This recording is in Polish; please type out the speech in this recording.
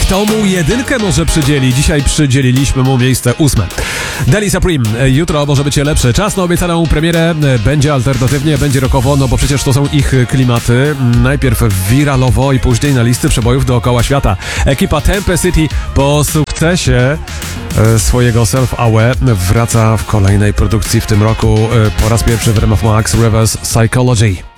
Kto mu jedynkę może przydzieli? Dzisiaj przydzieliliśmy mu miejsce 8. Deli Supreme. Jutro może być lepszy. Czas na obiecaną premierę. Będzie alternatywnie, będzie rockowo, no bo przecież to są ich klimaty. Najpierw wiralowo i później na listy przebojów dookoła świata. Ekipa Tempe City po sukcesie swojego Self-Aware wraca w kolejnej produkcji w tym roku po raz pierwszy w ramach Max Reverse Psychology.